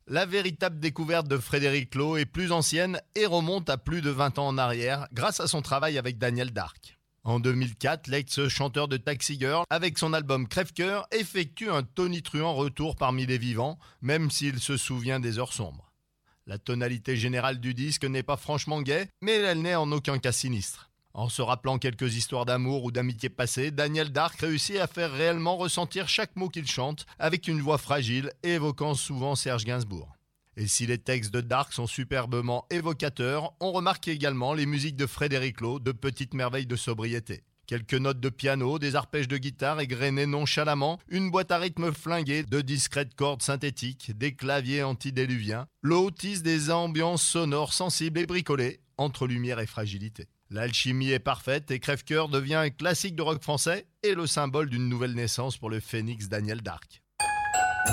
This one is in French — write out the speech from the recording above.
La véritable découverte de Frédéric Loh est plus ancienne et remonte à plus de 20 ans en arrière grâce à son travail avec Daniel Darc. En 2004, l'ex-chanteur de Taxi Girl, avec son album Crève-Cœur, effectue un tonitruant retour parmi les vivants, même s'il se souvient des heures sombres. La tonalité générale du disque n'est pas franchement gaie, mais elle n'est en aucun cas sinistre. En se rappelant quelques histoires d'amour ou d'amitié passées, Daniel Darc réussit à faire réellement ressentir chaque mot qu'il chante, avec une voix fragile, évoquant souvent Serge Gainsbourg. Et si les textes de Darc sont superbement évocateurs, on remarque également les musiques de Frédéric Loh, de petites merveilles de sobriété. Quelques notes de piano, des arpèges de guitare égrenés nonchalamment, une boîte à rythme flinguée, de discrètes cordes synthétiques, des claviers antédiluviens. Loh tisse des ambiances sonores sensibles et bricolées, entre lumière et fragilité. L'alchimie est parfaite et Crève-Cœur devient un classique de rock français et le symbole d'une nouvelle naissance pour le phénix Daniel Darc.